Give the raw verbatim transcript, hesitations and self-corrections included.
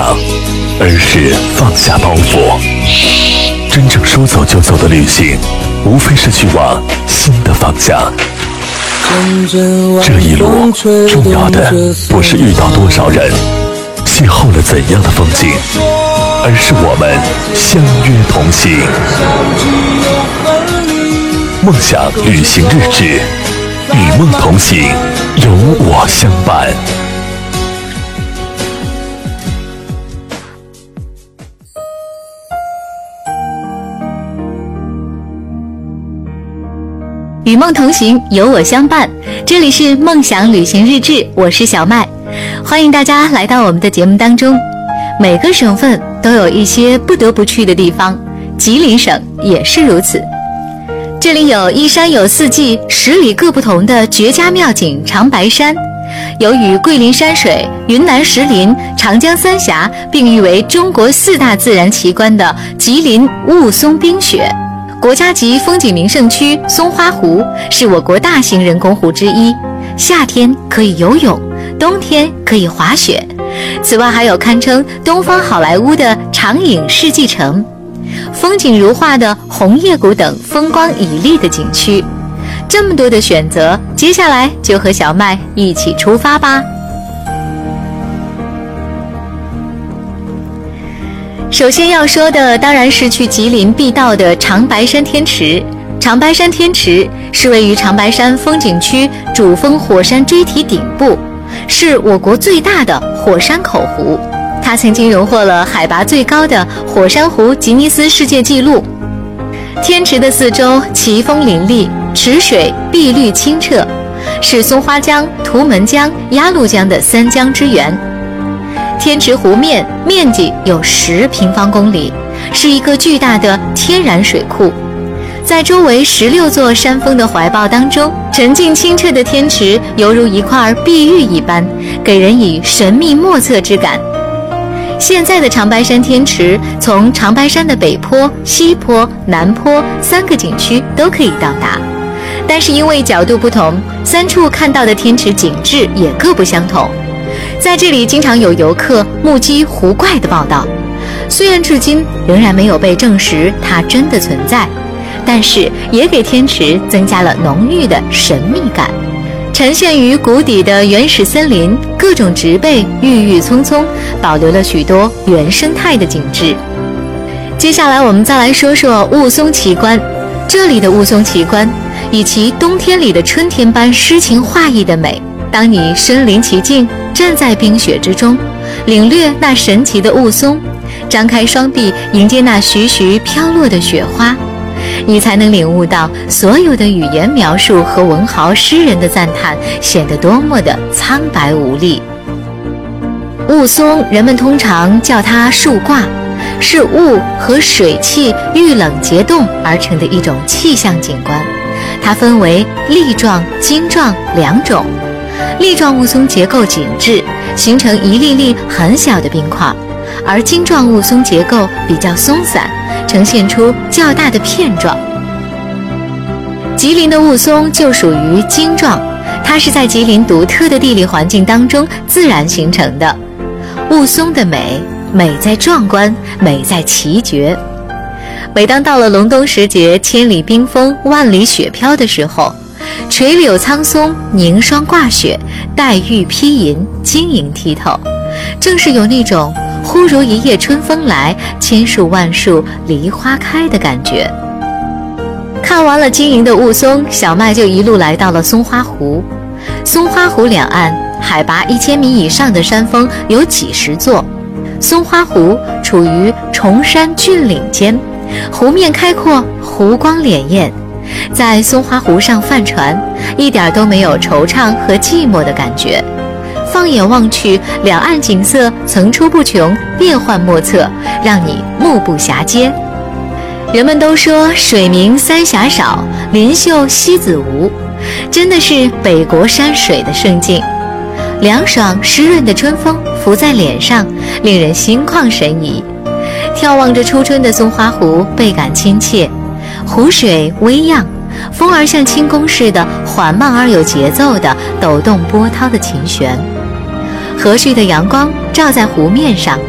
想，而是放下包袱。真正说走就走的旅行，无非是去往新的方向。这一路重要的不是遇到多少人，邂逅了怎样的风景，而是我们相约同行。梦想旅行日志，与梦同行，有我相伴。 与梦同行，有我相伴。这里是梦想旅行日志，我是小麦，欢迎大家来到我们的节目当中。每个省份都有一些不得不去的地方，吉林省也是如此。这里有一山有四季，十里各不同的绝佳妙景长白山，有与桂林山水、云南石林、长江三峡并誉为中国四大自然奇观的吉林雾凇冰雪。国家级风景名胜区松花湖是我国大型人工湖之一，夏天可以游泳，冬天可以滑雪。此外还有堪称东方好莱坞的长影世纪城，风景如画的红叶谷等风光旖旎的景区。这么多的选择，接下来就和小麦一起出发吧。首先要说的当然是去吉林必到的长白山天池。长白山天池是位于长白山风景区主峰火山锥体顶部，是我国最大的火山口湖。它曾经荣获了海拔最高的火山湖吉尼斯世界纪录。天池的四周奇峰林立，池水碧绿清澈，是松花江、图们江、鸭绿江的三江之源。天池湖面面积有十平方公里，是一个巨大的天然水库。在周围十六座山峰的怀抱当中，沉静清澈的天池犹如一块碧玉一般，给人以神秘莫测之感。现在的长白山天池，从长白山的北坡、西坡、南坡三个景区都可以到达，但是因为角度不同，三处看到的天池景致也各不相同。在这里经常有游客目击湖怪的报道，虽然至今仍然没有被证实它真的存在，但是也给天池增加了浓郁的神秘感。沉陷于谷底的原始森林，各种植被郁郁葱葱，保留了许多原生态的景致。接下来我们再来说说雾凇奇观。这里的雾凇奇观以其冬天里的春天般诗情画意的美，当你身临其境，站在冰雪之中，领略那神奇的雾凇，张开双臂迎接那徐徐飘落的雪花，你才能领悟到所有的语言描述和文豪诗人的赞叹显得多么的苍白无力。雾凇人们通常叫它树挂，是雾和水汽遇冷结冻而成的一种气象景观。它分为粒状、晶状两种。粒状雾凇结构紧致，形成一粒粒很小的冰块，而晶状雾凇结构比较松散，呈现出较大的片状。吉林的雾凇就属于晶状，它是在吉林独特的地理环境当中自然形成的。雾凇的美，美在壮观，美在奇绝。每当到了隆冬时节，千里冰封，万里雪飘的时候，垂柳苍松，凝霜挂雪，黛玉披银，晶莹剔透，正是有那种忽如一夜春风来，千树万树梨花开的感觉。看完了晶莹的雾凇，小麦就一路来到了松花湖。松花湖两岸海拔一千米以上的山峰有几十座，松花湖处于崇山峻岭间，湖面开阔，湖光潋滟。在松花湖上帆船，一点都没有惆怅和寂寞的感觉。放眼望去，两岸景色层出不穷，变幻莫测，让你目不暇接。人们都说水明三峡少，林秀西子无，真的是北国山水的胜境。凉爽湿润的春风拂在脸上，令人心旷神怡。眺望着初春的松花湖，倍感亲切。湖水微漾，风儿像轻功似的缓慢而有节奏地抖动波涛的琴弦。和煦的阳光照在湖面上，